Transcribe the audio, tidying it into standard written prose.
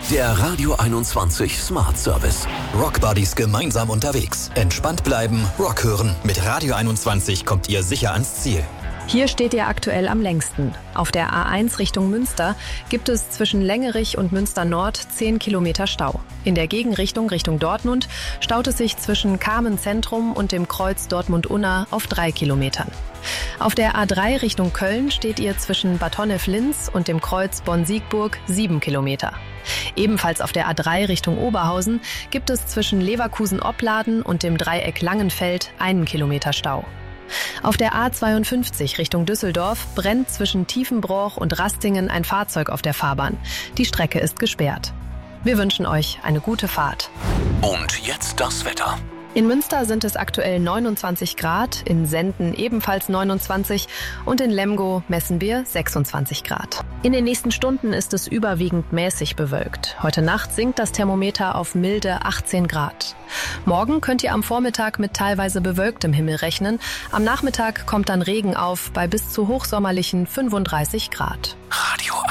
Der Radio 21 Smart Service. Rockbuddies gemeinsam unterwegs. Entspannt bleiben, Rock hören. Mit Radio 21 kommt ihr sicher ans Ziel. Hier steht ihr aktuell am längsten. Auf der A1 Richtung Münster gibt es zwischen Längerich und Münster Nord 10 Kilometer Stau. In der Gegenrichtung Richtung Dortmund staut es sich zwischen Kamen Zentrum und dem Kreuz Dortmund-Unna auf 3 Kilometern. Auf der A3 Richtung Köln steht ihr zwischen Bad Honnef-Linz und dem Kreuz Bonn-Siegburg 7 Kilometer. Ebenfalls auf der A3 Richtung Oberhausen gibt es zwischen Leverkusen-Opladen und dem Dreieck Langenfeld 1 Kilometer Stau. Auf der A52 Richtung Düsseldorf brennt zwischen Tiefenbroich und Rastingen ein Fahrzeug auf der Fahrbahn. Die Strecke ist gesperrt. Wir wünschen euch eine gute Fahrt. Und jetzt das Wetter. In Münster sind es aktuell 29 Grad, in Senden ebenfalls 29 und in Lemgo messen wir 26 Grad. In den nächsten Stunden ist es überwiegend mäßig bewölkt. Heute Nacht sinkt das Thermometer auf milde 18 Grad. Morgen könnt ihr am Vormittag mit teilweise bewölktem Himmel rechnen. Am Nachmittag kommt dann Regen auf bei bis zu hochsommerlichen 35 Grad. Radio